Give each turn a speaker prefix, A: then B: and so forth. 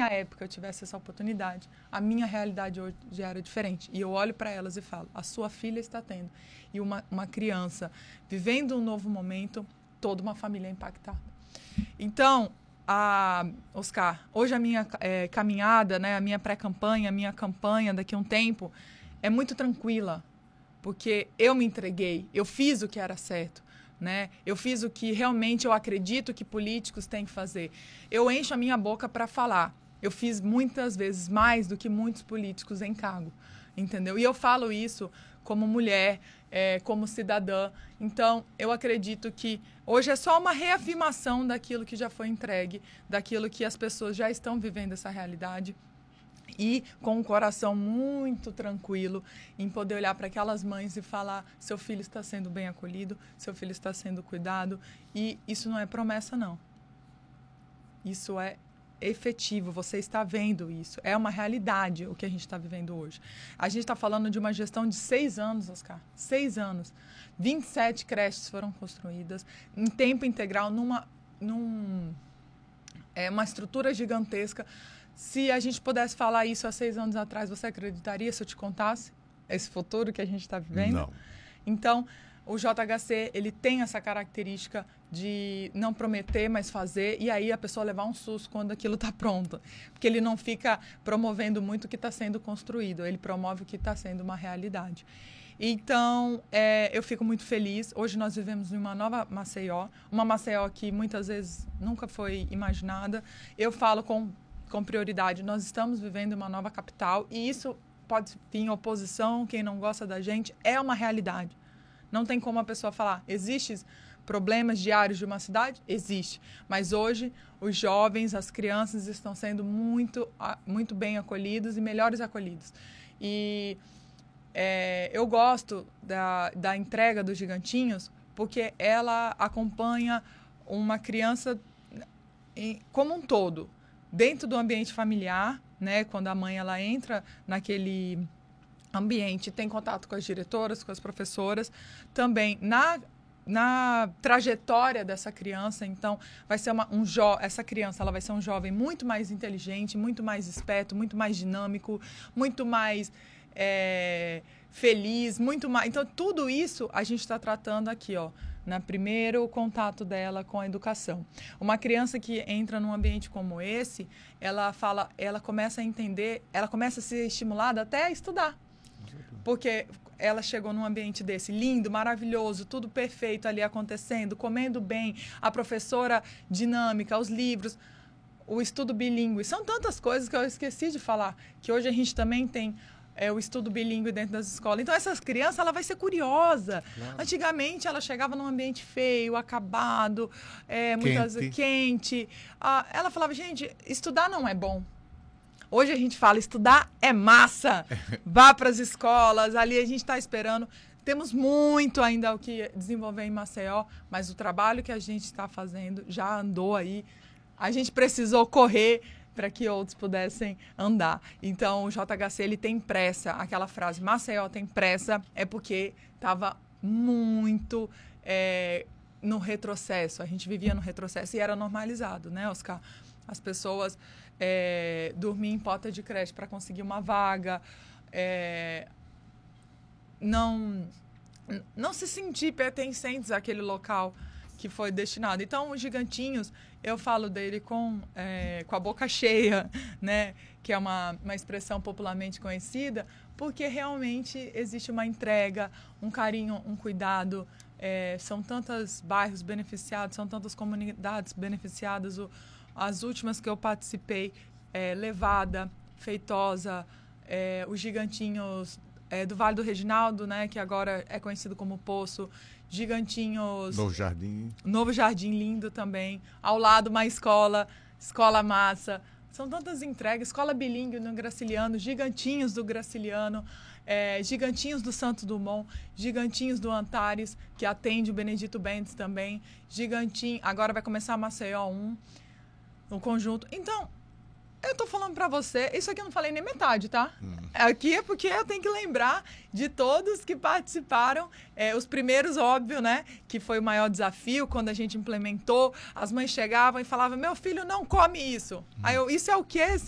A: época eu tivesse essa oportunidade, a minha realidade hoje já era diferente. E eu olho para elas e falo, a sua filha está tendo. E uma criança vivendo um novo momento, toda uma família é impactada. Então, Oscar, hoje a minha caminhada, né, a minha pré-campanha, a minha campanha daqui a um tempo é muito tranquila, porque eu me entreguei, eu fiz o que era certo. Né? Eu fiz o que realmente eu acredito que políticos têm que fazer. Eu encho a minha boca para falar. Eu fiz muitas vezes mais do que muitos políticos em cargo, entendeu? E eu falo isso como mulher, como cidadã. Então, eu acredito que hoje é só uma reafirmação daquilo que já foi entregue, daquilo que as pessoas já estão vivendo essa realidade. E com um coração muito tranquilo em poder olhar para aquelas mães e falar, seu filho está sendo bem acolhido, seu filho está sendo cuidado. E isso não é promessa, não. Isso é efetivo, você está vendo isso. É uma realidade o que a gente está vivendo hoje. A gente está falando de uma gestão de 6 anos, Oscar. 6 anos. 27 creches foram construídas em tempo integral, uma estrutura gigantesca. Se a gente pudesse falar isso há 6 anos atrás, você acreditaria se eu te contasse esse futuro que a gente está vivendo?
B: Não.
A: Então, o JHC, ele tem essa característica de não prometer, mas fazer, e aí a pessoa levar um susto quando aquilo está pronto. Porque ele não fica promovendo muito o que está sendo construído, ele promove o que está sendo uma realidade. Então, eu fico muito feliz. Hoje nós vivemos em uma nova Maceió, uma Maceió que muitas vezes nunca foi imaginada. Eu falo com prioridade, nós estamos vivendo uma nova capital e isso pode vir em oposição, quem não gosta da gente, é uma realidade. Não tem como a pessoa falar, existem problemas diários de uma cidade? Existe. Mas hoje, os jovens, as crianças estão sendo muito, muito bem acolhidos e melhores acolhidos. E eu gosto da entrega dos Gigantinhos porque ela acompanha uma criança como um todo. Dentro do ambiente familiar, né, quando a mãe ela entra naquele ambiente, tem contato com as diretoras, com as professoras, também na trajetória dessa criança. Então, vai ser essa criança ela vai ser um jovem muito mais inteligente, muito mais esperto, muito mais dinâmico, muito mais feliz, muito mais. Então, tudo isso a gente está tratando aqui, ó, no primeiro contato dela com a educação. Uma criança que entra num ambiente como esse, ela começa a entender, ela começa a ser estimulada até a estudar. Porque ela chegou num ambiente desse, lindo, maravilhoso, tudo perfeito ali acontecendo, comendo bem, a professora dinâmica, os livros, o estudo bilíngue. São tantas coisas que eu esqueci de falar, que hoje a gente também tem o estudo bilíngue dentro das escolas. Então, essa criança ela vai ser curiosa. Claro. Antigamente, ela chegava num ambiente feio, acabado, muitas vezes quente. Ela falava, gente, estudar não é bom. Hoje a gente fala, estudar é massa. Vá para as escolas, ali a gente está esperando. Temos muito ainda o que desenvolver em Maceió, mas o trabalho que a gente está fazendo já andou aí. A gente precisou correr para que outros pudessem andar. Então, o JHC ele tem pressa. Aquela frase, Maceió tem pressa, é porque estava muito no retrocesso. A gente vivia no retrocesso e era normalizado, né, Oscar? As pessoas dormiam em porta de creche para conseguir uma vaga, não se sentir pertencentes àquele local que foi destinado. Então, os Gigantinhos, eu falo dele com a boca cheia, né? Que é uma expressão popularmente conhecida, porque realmente existe uma entrega, um carinho, um cuidado. São tantos bairros beneficiados, são tantas comunidades beneficiadas. As últimas que eu participei, Levada, Feitosa, os Gigantinhos do Vale do Reginaldo, né, que agora é conhecido como Poço, Gigantinhos... Novo Jardim lindo também. Ao lado uma escola massa. São tantas entregas. Escola bilíngue no Graciliano, Gigantinhos do Graciliano, Gigantinhos do Santos Dumont, Gigantinhos do Antares, que atende o Benedito Bentes também. Agora vai começar a Maceió 1, no conjunto. Então, eu tô falando pra você, isso aqui eu não falei nem metade, tá? Aqui é porque eu tenho que lembrar de todos que participaram. Os primeiros, óbvio, né? Que foi o maior desafio, quando a gente implementou. As mães chegavam e falavam, meu filho não come isso. Aí isso é o quê?